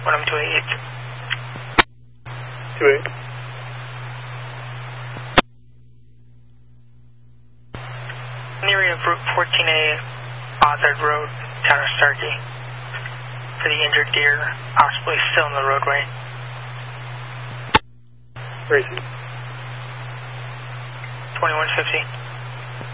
28. In the area of Route 14A, Ozard Road, town of Starkey, for the injured deer, possibly still in the roadway. Racing. 2150.